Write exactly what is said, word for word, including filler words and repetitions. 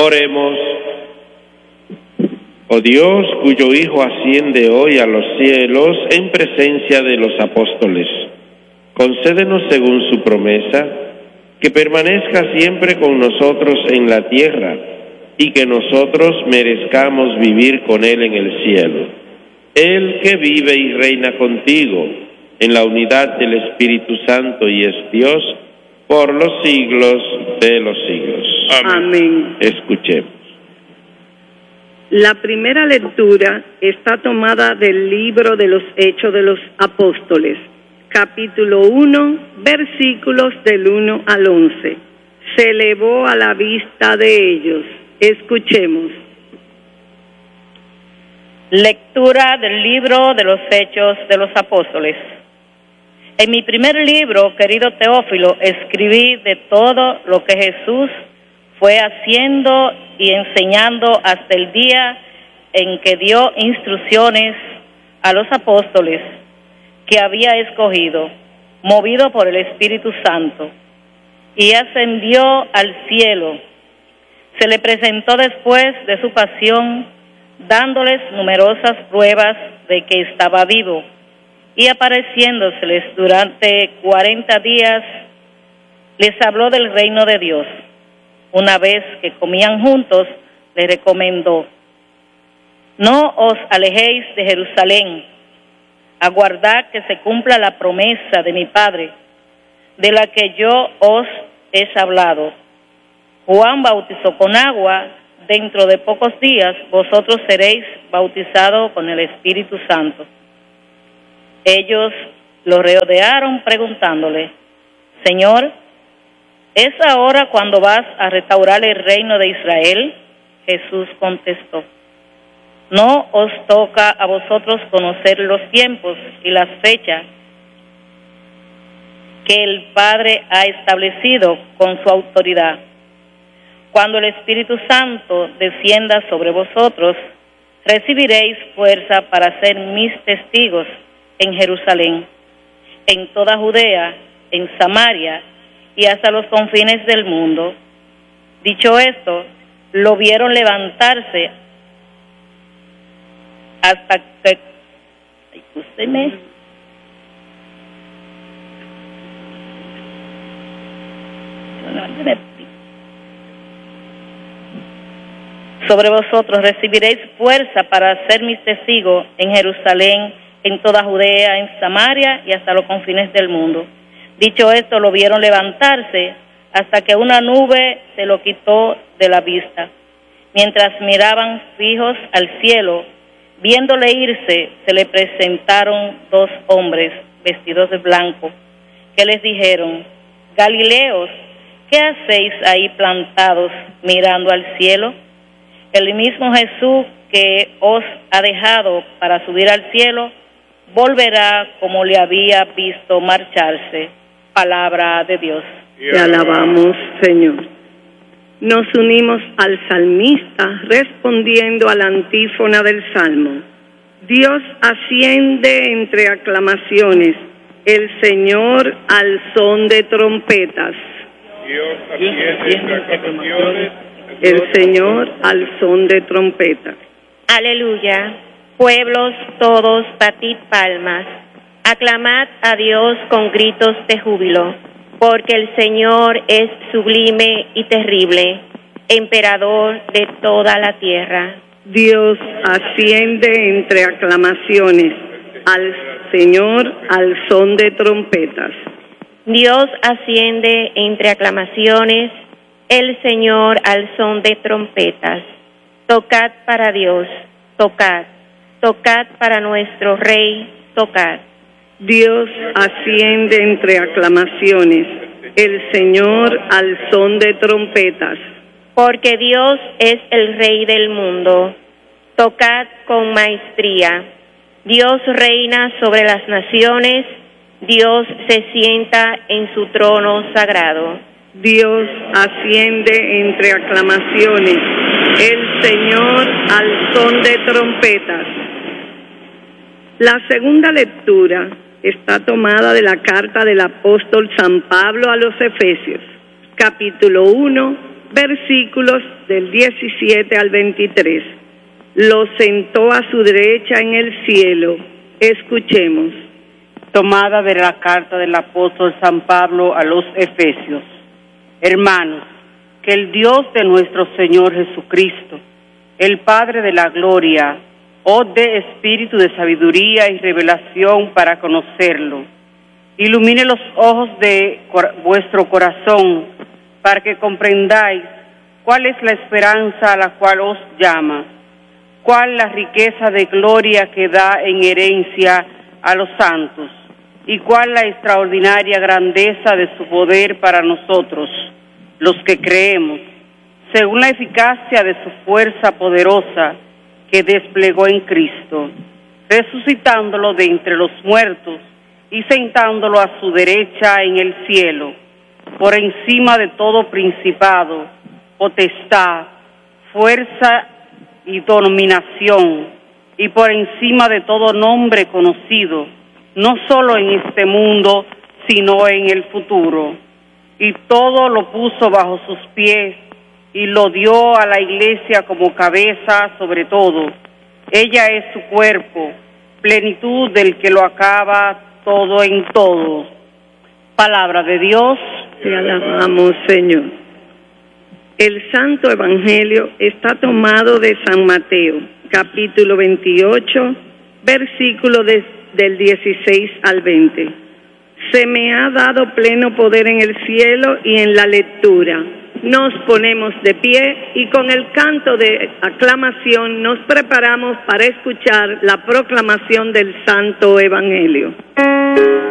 Oremos. Oh Dios, cuyo Hijo asciende hoy a los cielos en presencia de los apóstoles, concédenos según su promesa, que permanezca siempre con nosotros en la tierra y que nosotros merezcamos vivir con Él en el cielo. Él que vive y reina contigo en la unidad del Espíritu Santo y es Dios por los siglos de los siglos. Amén. Amén. Escuchemos. La primera lectura está tomada del libro de los Hechos de los Apóstoles, capítulo uno, versículos del uno al once. Se elevó a la vista de ellos. Escuchemos. Lectura del libro de los Hechos de los Apóstoles. En mi primer libro, querido Teófilo, escribí de todo lo que Jesús fue haciendo y enseñando hasta el día en que dio instrucciones a los apóstoles que había escogido, movido por el Espíritu Santo, y ascendió al cielo. Se le presentó después de su pasión, dándoles numerosas pruebas de que estaba vivo, y apareciéndoseles durante cuarenta días, les habló del reino de Dios. Una vez que comían juntos, les recomendó: no os alejéis de Jerusalén, aguardad que se cumpla la promesa de mi Padre, de la que yo os he hablado. Juan bautizó con agua, dentro de pocos días vosotros seréis bautizados con el Espíritu Santo. Ellos lo rodearon preguntándole: Señor, ¿es ahora cuando vas a restaurar el reino de Israel? Jesús contestó: no os toca a vosotros conocer los tiempos y las fechas que el Padre ha establecido con su autoridad. Cuando el Espíritu Santo descienda sobre vosotros, recibiréis fuerza para ser mis testigos en Jerusalén, en toda Judea, en Samaria y hasta los confines del mundo. Dicho esto, lo vieron levantarse hasta que... Escúcheme. Sobre vosotros recibiréis fuerza para ser mis testigos en Jerusalén, en toda Judea, en Samaria y hasta los confines del mundo. Dicho esto, lo vieron levantarse hasta que una nube se lo quitó de la vista. Mientras miraban fijos al cielo, viéndole irse, se le presentaron dos hombres vestidos de blanco, que les dijeron: Galileos, ¿qué hacéis ahí plantados mirando al cielo? El mismo Jesús que os ha dejado para subir al cielo, volverá como le había visto marcharse. Palabra de Dios. Te alabamos, Señor. Nos unimos al salmista respondiendo a la antífona del Salmo. Dios asciende entre aclamaciones, el Señor al son de trompetas. Dios asciende entre aclamaciones, el Señor al son de trompetas. Aleluya. Pueblos todos, batid palmas. Aclamad a Dios con gritos de júbilo, porque el Señor es sublime y terrible, emperador de toda la tierra. Dios asciende entre aclamaciones, al Señor al son de trompetas. Dios asciende entre aclamaciones, el Señor al son de trompetas. Tocad para Dios, tocad, tocad para nuestro Rey, tocad. Dios asciende entre aclamaciones, el Señor al son de trompetas. Porque Dios es el Rey del mundo, tocad con maestría. Dios reina sobre las naciones, Dios se sienta en su trono sagrado. Dios asciende entre aclamaciones, el Señor al son de trompetas. La segunda lectura está tomada de la carta del apóstol San Pablo a los Efesios, capítulo uno, versículos del diecisiete al veintitrés. Lo sentó a su derecha en el cielo. Escuchemos. Tomada de la carta del apóstol San Pablo a los Efesios. Hermanos, que el Dios de nuestro Señor Jesucristo, el Padre de la gloria, os dé espíritu de sabiduría y revelación para conocerlo. Ilumine los ojos de cor- vuestro corazón para que comprendáis cuál es la esperanza a la cual os llama, cuál la riqueza de gloria que da en herencia a los santos, y cuál la extraordinaria grandeza de su poder para nosotros, los que creemos, según la eficacia de su fuerza poderosa que desplegó en Cristo, resucitándolo de entre los muertos y sentándolo a su derecha en el cielo, por encima de todo principado, potestad, fuerza y dominación, y por encima de todo nombre conocido, no solo en este mundo, sino en el futuro. Y todo lo puso bajo sus pies, y lo dio a la iglesia como cabeza sobre todo. Ella es su cuerpo, plenitud del que lo acaba todo en todo. Palabra de Dios. Te alabamos, Señor. El Santo Evangelio está tomado de San Mateo, capítulo veintiocho, versículo de, del dieciséis al veinte. Se me ha dado pleno poder en el cielo y en la lectura. Nos ponemos de pie y con el canto de aclamación nos preparamos para escuchar la proclamación del Santo Evangelio.